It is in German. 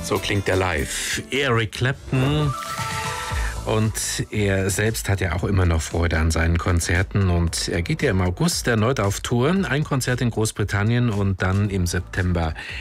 So klingt er live. Eric Clapton. Und er selbst hat ja auch immer noch Freude an seinen Konzerten. Und er geht ja im August erneut auf Tour. Ein Konzert in Großbritannien und dann im September